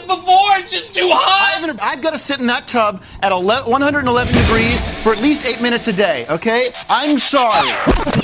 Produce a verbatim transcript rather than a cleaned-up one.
before. It's just too hot. I've, I've got to sit in that tub at one hundred eleven degrees for at least eight minutes a day, okay? I'm sorry.